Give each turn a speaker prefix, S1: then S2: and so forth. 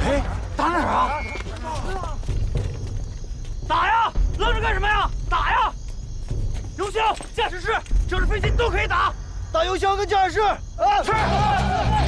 S1: 哎，打哪儿啊？打呀！愣着干什么呀？打呀！油箱、驾驶室、整着飞机都可以打。打油箱跟驾驶室。啊，是。